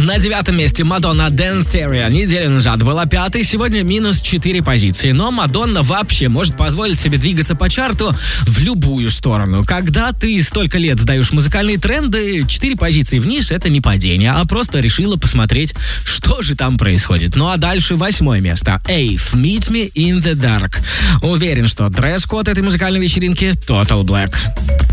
На 9 месте Мадонна Dance Area. Неделю назад была 5-й, сегодня минус 4 позиции. Но Мадонна вообще может позволить себе двигаться по чарту в любую сторону. Когда ты столько лет сдаешь музыкальные тренды, 4 позиции вниз — это не падение, а просто решила посмотреть, что же там происходит. Ну а дальше 8 место. Ave, Meet Me in the Dark. Уверен, что дресс-код этой музыкальной вечеринки Total Black.